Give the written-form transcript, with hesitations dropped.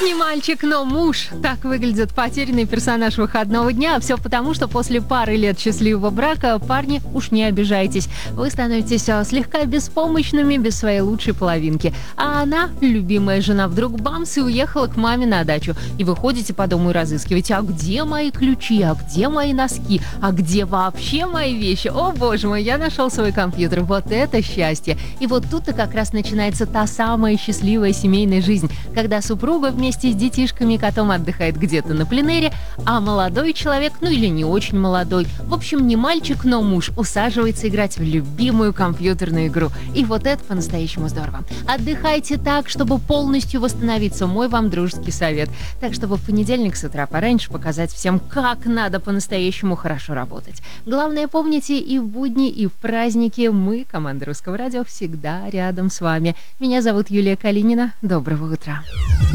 Не мальчик, но муж. Так выглядит потерянный персонаж выходного дня. Все потому, что после пары лет счастливого брака, парни, уж не обижайтесь, вы становитесь слегка беспомощными без своей лучшей половинки. А она, любимая жена, вдруг бамс и уехала к маме на дачу. И вы ходите по дому и разыскиваете, а где мои ключи, а где мои носки, а где вообще мои вещи? О, боже мой, я нашел свой компьютер. Вот это счастье. И вот тут-то как раз начинается та самая счастливая семейная жизнь, когда супруга вместе с детишками и котом отдыхает где-то на пленэре, а молодой человек, ну или не очень молодой, в общем, не мальчик, но муж, усаживается играть в любимую компьютерную игру. И вот это по-настоящему здорово. Отдыхайте так, чтобы полностью восстановиться. Мой вам дружеский совет. Так, чтобы в понедельник с утра пораньше показать всем, как надо по-настоящему хорошо работать. Главное, помните, и в будни, и в праздники мы, команда Русского радио, всегда рядом с вами. Меня зовут Юлия Калинина. Доброго утра.